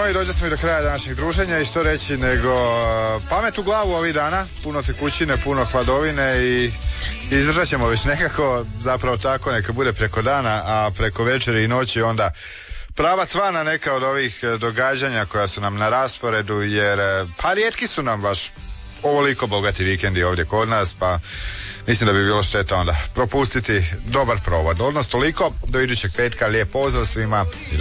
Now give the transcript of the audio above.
moji, dođe smo i do kraja današnjeg druženja i što reći nego pamet u glavu ovih dana, puno tekućine, puno hladovine i izdržat ćemo već nekako, zapravo tako neka bude preko dana, a preko večeri i noći onda prava cvana neka od ovih događanja koja su nam na rasporedu, jer pa rijetki su nam baš ovoliko bogati vikendi ovdje kod nas, pa mislim da bi bilo šteta onda propustiti dobar provod. Odnosno toliko, do idućeg petka, lijep pozdrav svima.